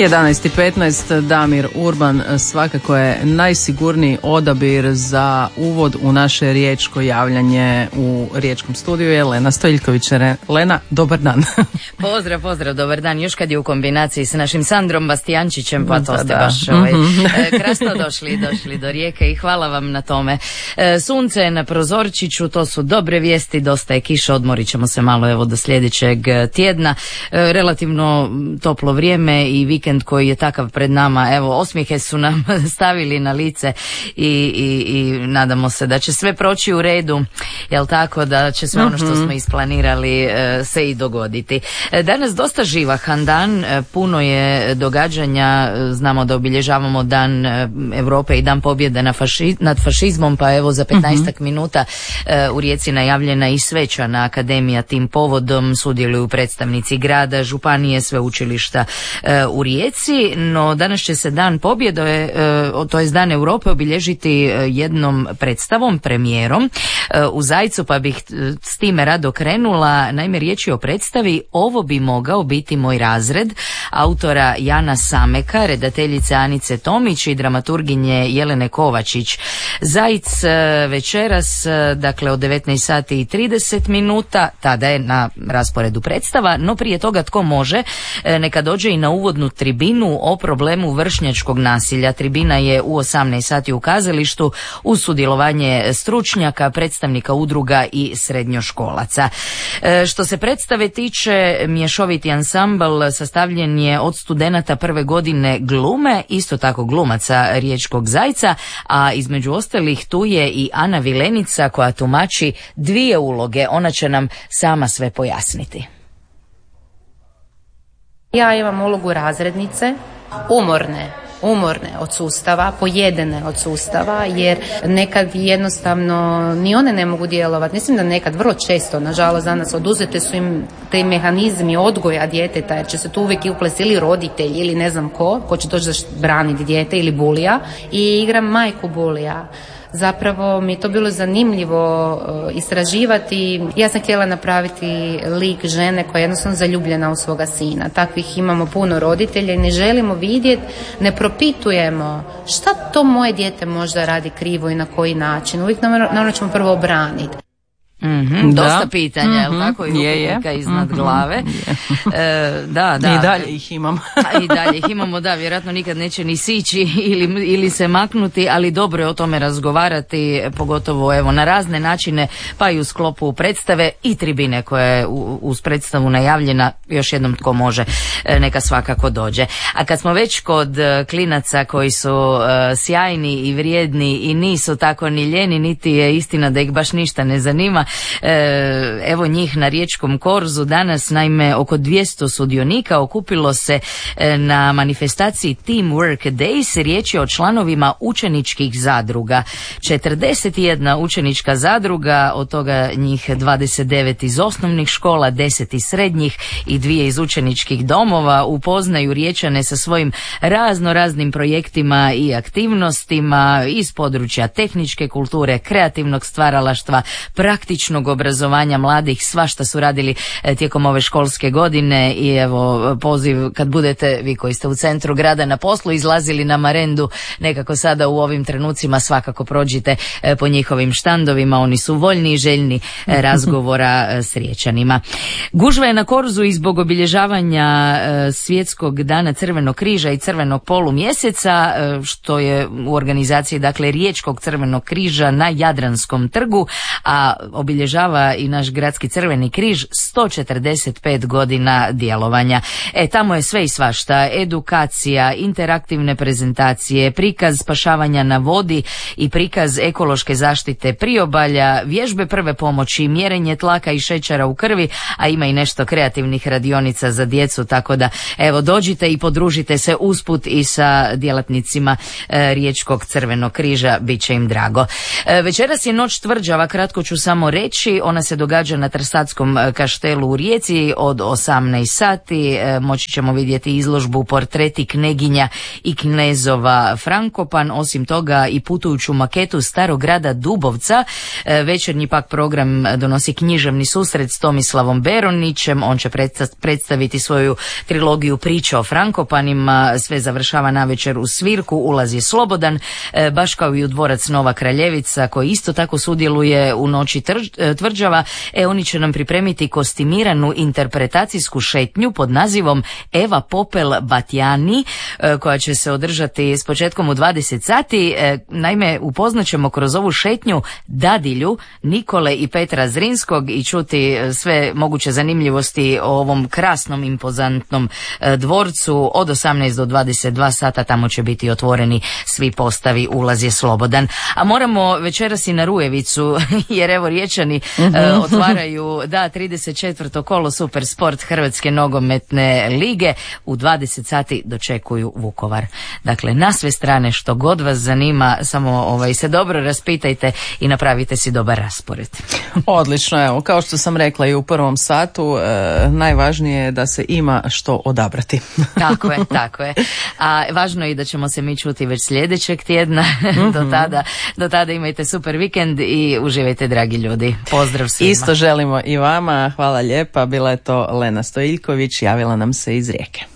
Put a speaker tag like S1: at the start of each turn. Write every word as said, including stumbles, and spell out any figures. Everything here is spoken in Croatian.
S1: jedanaest i petnaest, Damir Urban svakako je najsigurniji odabir za uvod u naše riječko javljanje. U riječkom studiju je Lena Stojiljković. Lena, dobar dan.
S2: Pozdrav, pozdrav, dobar dan. Još kad je u kombinaciji s našim Sandrom Bastijančićem, pa to
S1: da,
S2: ste
S1: da.
S2: baš ovaj,
S1: mm-hmm.
S2: krasno došli, došli do Rijeke i hvala vam na tome. Sunce je na prozorčiću, to su dobre vijesti, dosta je kiša, odmorit ćemo se malo evo do sljedećeg tjedna. Relativno toplo vrijeme i vikend koji je takav pred nama, evo osmijehe su nam stavili na lice i, i, i nadamo se da će sve proći u redu, jel tako, da će sve ono što smo isplanirali se i dogoditi. Danas dosta živahan dan, puno je događanja, znamo da obilježavamo Dan Europe i Dan pobjede na faši, nad fašizmom, pa evo za petnaestak uh-huh. minuta u Rijeci najavljena i svečana akademija tim povodom, sudjeluju predstavnici grada, županije, sveučilišta u Rijeci, no danas će se Dan pobjede, to je Dan Europe, obilježiti jednom predstavom, premijerom u Zajcu, pa bih s time rado krenula. Naime, riječ je o predstavi Ovo bi mogao biti moj razred, autora Jana Sameka, redateljice Anice Tomić i dramaturginje Jelene Kovačić. Zajc večeras, dakle od devetnaest sati i trideset minuta, tada je na rasporedu predstava, no prije toga tko može, neka dođe i na uvodnu tribinu o problemu vršnjačkog nasilja. Tribina je u osamnaest sati u kazalištu uz sudjelovanje stručnjaka, predstavnika udruga i srednjoškolaca. E, što se predstave tiče, mješoviti ansambl sastavljen je od studenata prve godine glume, isto tako glumaca Riječkog Zajca, a između ostalih tu je i Ana Vilenica koja tumači dvije uloge. Ona će nam sama sve pojasniti.
S3: Ja imam ulogu razrednice, umorne, umorne od sustava, pojedene od sustava, jer nekad jednostavno ni one ne mogu djelovati. Mislim da nekad, vrlo često, nažalost danas, oduzete su im te mehanizmi odgoja djeteta, jer će se tu uvijek uplesti ili roditelj ili ne znam ko, ko će doći braniti dijete ili bulija, i igram majku bulija. Zapravo mi je to bilo zanimljivo uh, istraživati. Ja sam htjela napraviti lik žene koja je jednostavno zaljubljena u svoga sina. Takvih imamo puno roditelja i ne želimo vidjeti, ne propitujemo šta to moje dijete možda radi krivo i na koji način. Uvijek naravno ćemo prvo obraniti.
S2: Mm-hmm,
S1: da.
S2: Dosta pitanja, mm-hmm. jel tako? I upitnika iznad mm-hmm. glave. E, da, da.
S1: I dalje ih imam.
S2: I dalje ih imamo, da, vjerojatno nikad neće ni sići ili, ili se maknuti, ali dobro je o tome razgovarati, pogotovo evo na razne načine, pa i u sklopu predstave i tribine koja je uz predstavu najavljena. Još jednom tko može, neka svakako dođe. A kad smo već kod klinaca koji su uh, sjajni i vrijedni i nisu tako ni ljeni, niti je istina da ih baš ništa ne zanima, evo njih na Riječkom korzu danas, naime oko dvjesto sudionika okupilo se na manifestaciji Teamwork Days. Riječ je o članovima učeničkih zadruga. četrdeset jedna učenička zadruga, od toga njih dvadeset devet iz osnovnih škola, deset iz srednjih i dvije iz učeničkih domova, upoznaju Riječane sa svojim razno raznim projektima i aktivnostima iz područja tehničke kulture, kreativnog stvaralaštva, praktičnog obrazovanja mladih. Svašta su radili tijekom ove školske godine i evo poziv kad budete vi koji ste u centru grada na poslu izlazili na Marendu, nekako sada u ovim trenucima svakako prođite po njihovim štandovima, oni su voljni i željni razgovora s Riječanima. Gužva je na korzu i zbog obilježavanja Svjetskog dana Crvenog križa i Crvenog polumjeseca, što je u organizaciji dakle Riječkog Crvenog križa na Jadranskom trgu, a obilježava i naš gradski Crveni križ sto četrdeset pet godina djelovanja. E, tamo je sve i svašta, edukacija, interaktivne prezentacije, prikaz spašavanja na vodi i prikaz ekološke zaštite priobalja, vježbe prve pomoći, mjerenje tlaka i šećera u krvi, a ima i nešto kreativnih radionica za djecu, tako da evo dođite i podružite se usput i sa djelatnicima e, Riječkog Crvenog križa, bit će im drago. E, večeras je noć tvrđava, kratko ću samo reći. Ona se događa na Trsatskom kaštelu u Rijeci od osamnaest sati. Moći ćemo vidjeti izložbu portreti kneginja i knezova Frankopan. Osim toga i putujuću maketu starog grada Dubovca. Večernji pak program donosi književni susret s Tomislavom Beronićem. On će predstaviti svoju trilogiju priče o Frankopanima. Sve završava navečer u svirku. Ulaz je slobodan, baš kao i u dvorac Nova Kraljevica koji isto tako sudjeluje u noći tvrđava. E, oni će nam pripremiti kostimiranu interpretacijsku šetnju pod nazivom Eva Popel Batjani, koja će se održati s početkom u dvadeset sati. Naime, upoznat ćemo kroz ovu šetnju dadilju Nikole i Petra Zrinskog i čuti sve moguće zanimljivosti o ovom krasnom, impozantnom dvorcu. Od osamnaest do dvadeset dva sata tamo će biti otvoreni svi postavi, ulaz je slobodan. A moramo večeras i na Rujevicu, jer evo Riječani mm-hmm. e, otvaraju da trideset četvrto kolo Super Sport Hrvatske nogometne lige. U dvadeset sati dočekuju Vukovar. Dakle, na sve strane što god vas zanima, samo ovaj, se dobro raspitajte i napravite si dobar raspored.
S1: Odlično, evo, kao što sam rekla i u prvom satu, e, najvažnije je da se ima što odabrati.
S2: Tako je, tako je. A važno je da ćemo se mi čuti već sljedećeg tjedna. Mm-hmm. do, tada, do tada imajte super vikend i uživajte, dragi ljudi. Pozdrav svima.
S1: Isto želimo i vama. Hvala lijepa. Bila je to Lena Stojiljković. Javila nam se iz Rijeke.